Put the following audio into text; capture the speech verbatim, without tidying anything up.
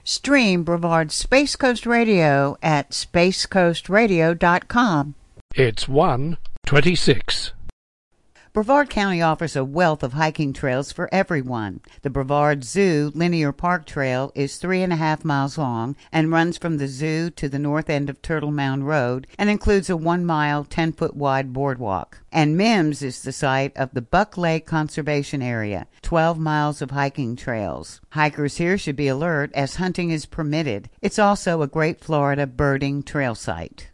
Stream Brevard Space Coast Radio at space coast radio dot com. It's one twenty-six. Brevard County offers a wealth of hiking trails for everyone. The Brevard Zoo Linear Park Trail is three and a half miles long and runs from the zoo to the north end of Turtle Mound Road and includes a one-mile, ten-foot-wide boardwalk. And Mims is the site of the Buck Lake Conservation Area, twelve miles of hiking trails. Hikers here should be alert as hunting is permitted. It's also a great Florida birding trail site.